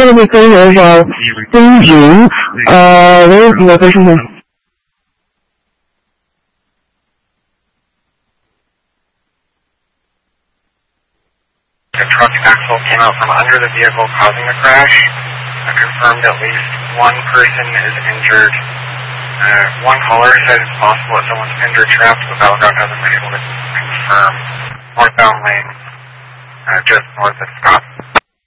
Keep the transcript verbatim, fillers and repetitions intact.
这个可以有上公平，呃，我我再说说。 A truck axle came out from under the vehicle causing the crash. I confirmed at least one person is injured. Uh, one caller said it's possible that someone's injured trapped, but Battleground hasn't been able to confirm. Northbound lane, uh, just north of Scott.